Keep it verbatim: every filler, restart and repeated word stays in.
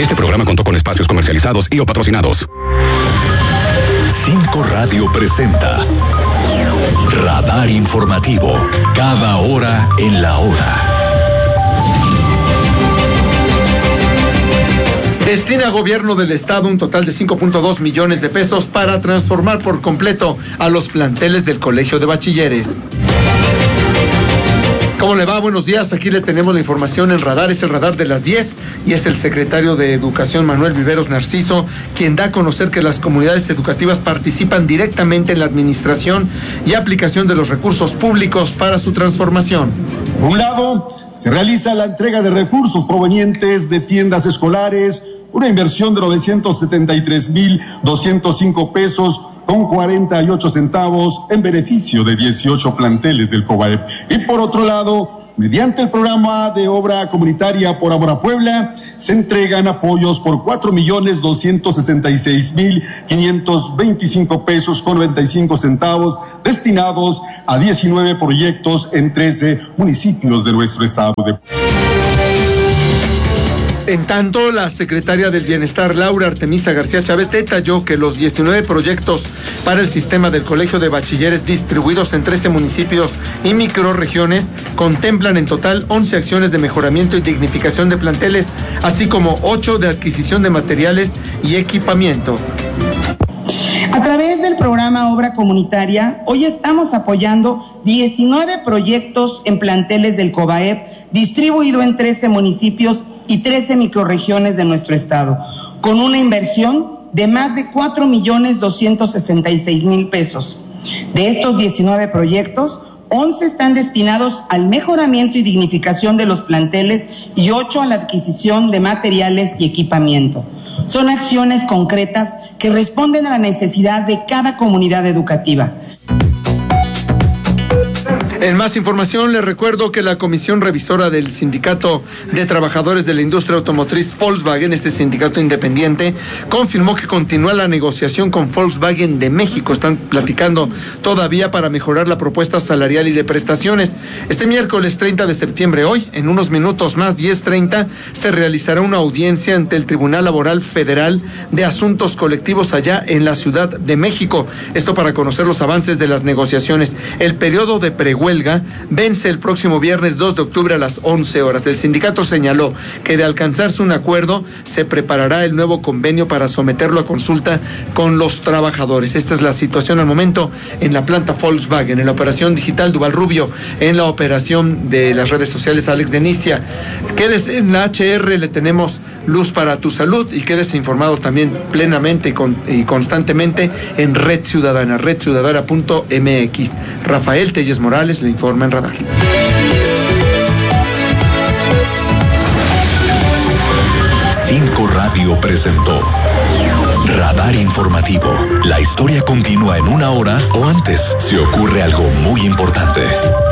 Este programa contó con espacios comercializados y o patrocinados. Cinco Radio presenta Radar Informativo, cada hora en la hora. Destina Gobierno del Estado un total de cinco punto dos millones de pesos para transformar por completo a los planteles del Colegio de Bachilleres. ¿Cómo le va? Buenos días. Aquí le tenemos la información en Radar. Es el Radar de las diez y es el secretario de Educación, Manuel Viveros Narciso, quien da a conocer que las comunidades educativas participan directamente en la administración y aplicación de los recursos públicos para su transformación. Por un lado, se realiza la entrega de recursos provenientes de tiendas escolares, una inversión de novecientos setenta y tres mil doscientos cinco pesos con cuarenta y ocho centavos en beneficio de dieciocho planteles del COBAEP. Y por otro lado, mediante el programa de obra comunitaria Por Amor a Puebla, se entregan apoyos por cuatro millones doscientos sesenta y seis mil quinientos veinticinco pesos con noventa y cinco centavos destinados a diecinueve proyectos en trece municipios de nuestro estado. De... En tanto, la secretaria del Bienestar, Laura Artemisa García Chávez, detalló que los diecinueve proyectos para el sistema del Colegio de Bachilleres distribuidos en trece municipios y microrregiones contemplan en total once acciones de mejoramiento y dignificación de planteles, así como ocho de adquisición de materiales y equipamiento. A través del programa Obra Comunitaria, hoy estamos apoyando diecinueve proyectos en planteles del COBAEP, distribuido en trece municipios y trece microrregiones de nuestro estado, con una inversión de más de cuatro millones doscientos sesenta y seis mil pesos. De estos diecinueve proyectos, once están destinados al mejoramiento y dignificación de los planteles y ocho a la adquisición de materiales y equipamiento. Son acciones concretas que responden a la necesidad de cada comunidad educativa. En más información, les recuerdo que la Comisión Revisora del Sindicato de Trabajadores de la Industria Automotriz Volkswagen, este sindicato independiente, confirmó que continúa la negociación con Volkswagen de México. Están platicando todavía para mejorar la propuesta salarial y de prestaciones. Este miércoles treinta de septiembre, hoy, en unos minutos más, diez treinta, se realizará una audiencia ante el Tribunal Laboral Federal de Asuntos Colectivos allá en la Ciudad de México. Esto para conocer los avances de las negociaciones. El periodo de prehuelga vence el próximo viernes dos de octubre a las once horas. El sindicato señaló que de alcanzarse un acuerdo se preparará el nuevo convenio para someterlo a consulta con los trabajadores. Esta es la situación al momento en la planta Volkswagen, en la operación digital Duval Rubio, en la operación de las redes sociales Alex Denicia. Quédese en la H R, le tenemos luz para tu salud, y quédese informado también plenamente y, con, y constantemente en Red Ciudadana, red ciudadana punto m x. Rafael Telles Morales le informa en Radar. Cinco Radio presentó Radar Informativo. La historia continúa en una hora o antes si ocurre algo muy importante.